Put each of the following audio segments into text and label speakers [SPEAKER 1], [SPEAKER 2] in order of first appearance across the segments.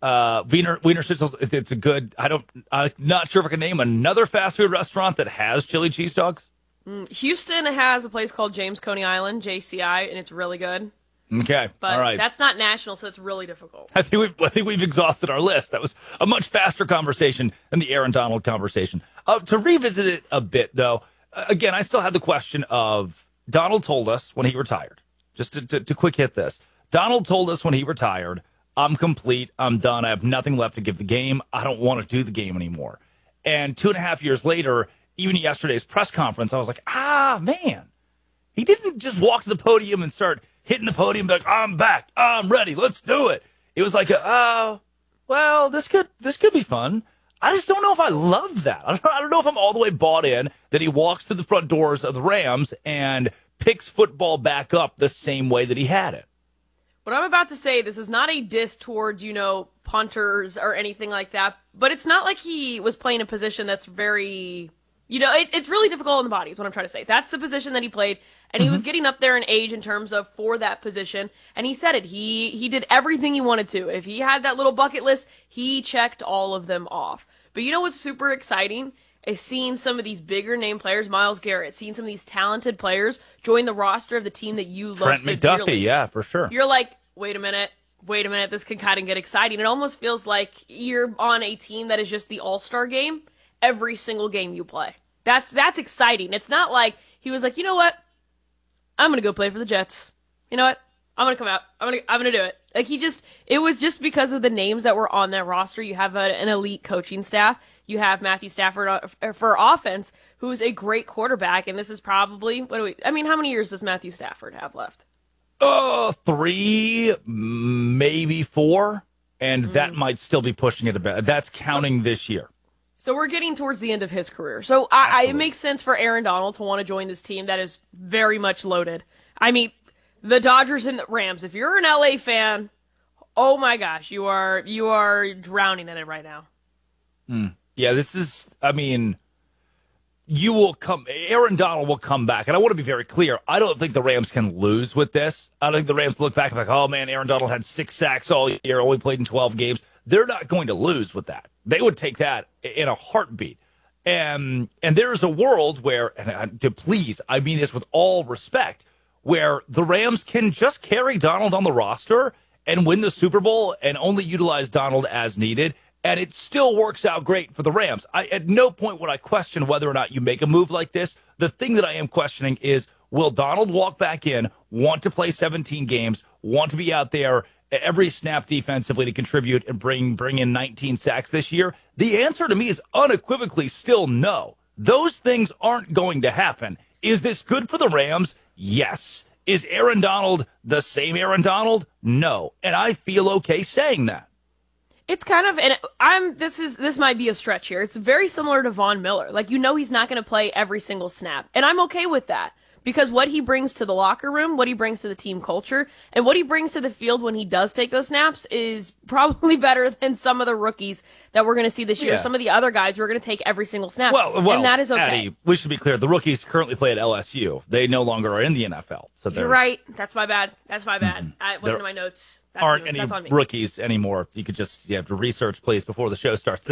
[SPEAKER 1] Wiener Schnitzel's, it's a good, I'm not sure if I can name another fast food restaurant that has chili cheese dogs.
[SPEAKER 2] Houston has a place called James Coney Island, JCI, and it's really good.
[SPEAKER 1] Okay,
[SPEAKER 2] But
[SPEAKER 1] all right.
[SPEAKER 2] that's not national, so it's really difficult.
[SPEAKER 1] I think we've exhausted our list. That was a much faster conversation than the Aaron Donald conversation. To revisit it a bit, though, again, I still have the question of Donald told us when he retired. Just to quick hit this. Donald told us when he retired, I'm complete, I'm done, I have nothing left to give the game, I don't want to do the game anymore. And 2.5 years later, even yesterday's press conference, I was like, man, he didn't just walk to the podium and start hitting the podium like, I'm back, I'm ready, let's do it. It was like, well, this could be fun. I just don't know if I love that. I don't know if I'm all the way bought in that he walks through the front doors of the Rams and picks football back up the same way that he had it.
[SPEAKER 2] What I'm about to say, this is not a diss towards, punters or anything like that, but it's not like he was playing a position that's very, it's really difficult on the body is what I'm trying to say. That's the position that he played, and he was getting up there in age in terms of for that position, and he said it. He did everything he wanted to. If he had that little bucket list, he checked all of them off. But you know what's super exciting? Is seeing some of these bigger name players, Myles Garrett, seeing some of these talented players join the roster of the team that you love
[SPEAKER 1] Trent
[SPEAKER 2] so
[SPEAKER 1] McDuffie,
[SPEAKER 2] dearly.
[SPEAKER 1] yeah, for sure.
[SPEAKER 2] You're like, wait a minute, this could kind of get exciting. It almost feels like you're on a team that is just the all-star game every single game you play. That's exciting. It's not like he was like, you know what? I'm going to go play for the Jets. You know what? I'm going to come out. I'm going to do it. Like it was just because of the names that were on that roster. You have an elite coaching staff. You have Matthew Stafford for offense, who's a great quarterback, and this is probably, how many years does Matthew Stafford have left?
[SPEAKER 1] 3, maybe 4, and that might still be pushing it a bit. That's counting this year.
[SPEAKER 2] So we're getting towards the end of his career. So it makes sense for Aaron Donald to want to join this team that is very much loaded. I mean, the Dodgers and the Rams, if you're an LA fan, oh my gosh, you are drowning in it right now.
[SPEAKER 1] Yeah, this is, Aaron Donald will come back. And I want to be very clear. I don't think the Rams can lose with this. I don't think the Rams look back and like, oh man, Aaron Donald had 6 sacks all year, only played in 12 games. They're not going to lose with that. They would take that in a heartbeat. And there's a world where, please, I mean this with all respect, where the Rams can just carry Donald on the roster and win the Super Bowl and only utilize Donald as needed. And it still works out great for the Rams. At no point would I question whether or not you make a move like this. The thing that I am questioning is, will Donald walk back in, want to play 17 games, want to be out there every snap defensively to contribute and bring in 19 sacks this year? The answer to me is unequivocally still no. Those things aren't going to happen. Is this good for the Rams? Yes. Is Aaron Donald the same Aaron Donald? No. And I feel okay saying that.
[SPEAKER 2] It's kind of, and this might be a stretch here. It's very similar to Von Miller. Like, he's not going to play every single snap. And I'm okay with that. Because what he brings to the locker room, what he brings to the team culture, and what he brings to the field when he does take those snaps is probably better than some of the rookies that we're going to see this year.
[SPEAKER 1] Yeah.
[SPEAKER 2] Some of the other guys who are going to take every single snap.
[SPEAKER 1] Well,
[SPEAKER 2] and that is okay.
[SPEAKER 1] Addie, we should be clear. The rookies currently play at LSU. They no longer are in the NFL. So
[SPEAKER 2] you're right. That's my bad. It wasn't in my notes.
[SPEAKER 1] Aren't any rookies anymore. You have to research, please, before the show starts.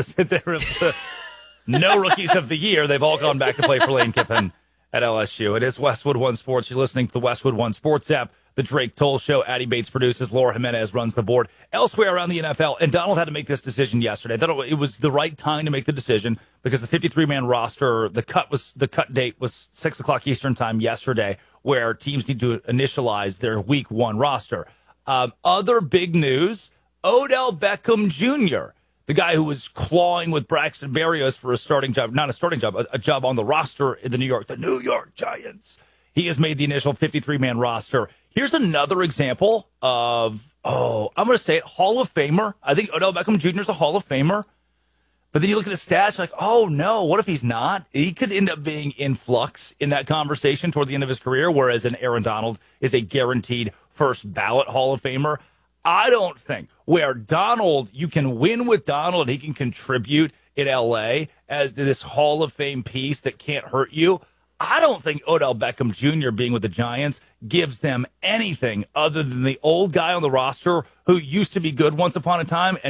[SPEAKER 1] No rookies of the year. They've all gone back to play for Lane Kiffin at LSU. It is Westwood One Sports. You're listening to the Westwood One Sports app. The Drake Toll Show. Addie Bates produces. Laura Jimenez runs the board. Elsewhere around the NFL, and Donald had to make this decision yesterday. I thought it was the right time to make the decision because the 53-man roster, the cut date was 6 o'clock Eastern time yesterday, where teams need to initialize their Week 1 roster. Other big news: Odell Beckham Jr., the guy who was clawing with Braxton Berrios for a starting job, not a starting job, a job on the roster in the New York Giants. He has made the initial 53-man roster. Here's another example of, I'm going to say it, Hall of Famer. I think Odell Beckham Jr. is a Hall of Famer. But then you look at his stats, like, oh, no, what if he's not? He could end up being in flux in that conversation toward the end of his career, whereas an Aaron Donald is a guaranteed first ballot Hall of Famer. I don't think where Donald, you can win with Donald, he can contribute in L.A. as this Hall of Fame piece that can't hurt you. I don't think Odell Beckham Jr. being with the Giants gives them anything other than the old guy on the roster who used to be good once upon a time and